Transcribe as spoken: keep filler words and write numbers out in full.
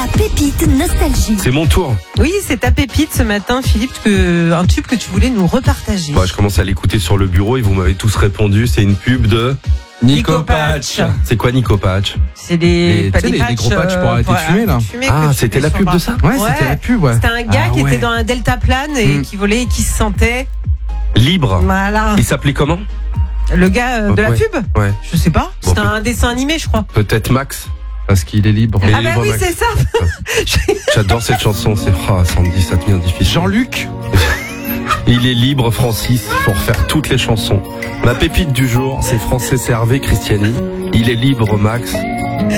La pépite nostalgie. C'est mon tour. Oui, c'est ta pépite ce matin, Philippe, que, un tube que tu voulais nous repartager. Bah, je commence à l'écouter sur le bureau et vous m'avez tous répondu. C'est une pub de Nico Patch. C'est quoi Nico Patch? C'est des, Les- pas tu sais, des les- patchs, les gros patchs pour euh, arrêter de fumer, là. fumer Ah, que tu c'était mets la sur pub le de bras. ça? Ouais, c'était la pub, ouais. C'était un gars Ah qui ouais. était dans un deltaplane et Mm. qui volait, qui se sentait. Libre. Voilà. Il s'appelait comment? Le gars euh, de la Ouais. pub? Ouais. Je sais pas. Bon, C'était peut- un dessin animé, je crois. Peut-être Max. Parce qu'il est libre. Et Ah bah libre, oui, Max. c'est ça. J'adore cette chanson. C'est oh, Sandy, ça devient difficile. Jean-Luc. Il est libre, Francis, pour faire toutes les chansons. Ma pépite du jour, c'est Francis Hervé Christiani. Il est libre, Max.